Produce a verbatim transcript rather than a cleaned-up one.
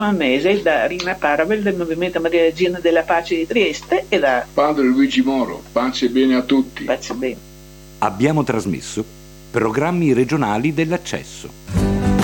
mese da Rina Paravel del Movimento Maria Regina della Pace di Trieste e da Padre Luigi Moro. Pace e bene a tutti. Pace e bene. Abbiamo trasmesso programmi regionali dell'accesso.